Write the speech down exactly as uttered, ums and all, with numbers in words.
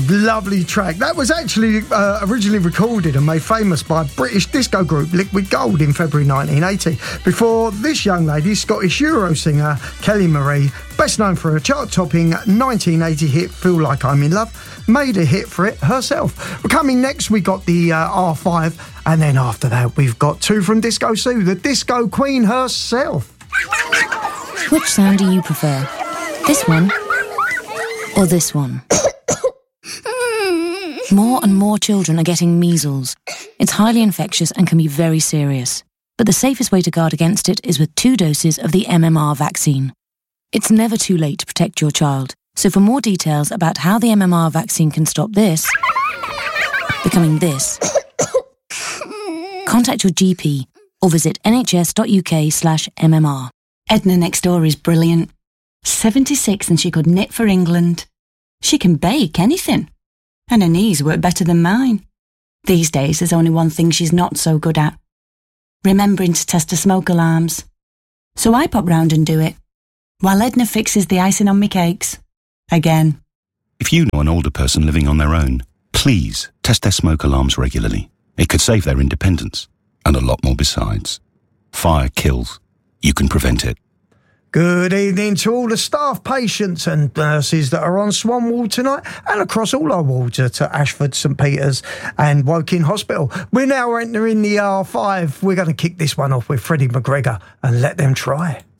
Lovely track. That was actually uh, originally recorded and made famous by British disco group Liquid Gold in February nineteen eighty. Before this young lady, Scottish Euro singer Kelly Marie, best known for a chart-topping nineteen eighty hit Feel Like I'm in Love, made a hit for it herself. Coming next, we got the uh, R five, and then after that, we've got two from Disco Sue, the disco queen herself. Which sound do you prefer? This one or this one? More and more children are getting measles. It's highly infectious and can be very serious. But the safest way to guard against it is with two doses of the M M R vaccine. It's never too late to protect your child. So for more details about how the M M R vaccine can stop this becoming this, contact your G P or visit nhs.uk slash MMR. Edna next door is brilliant. seventy-six and she could knit for England. She can bake anything. And her knees work better than mine. These days there's only one thing she's not so good at. Remembering to test her smoke alarms. So I pop round and do it, while Edna fixes the icing on me cakes. Again. If you know an older person living on their own, please test their smoke alarms regularly. It could save their independence, and a lot more besides. Fire kills. You can prevent it. Good evening to all the staff, patients and nurses that are on Swan Ward tonight and across all our wards at Ashford, St Peters and Woking Hospital. We're now entering the R five. We're going to kick this one off with Freddie McGregor and Let Them Try.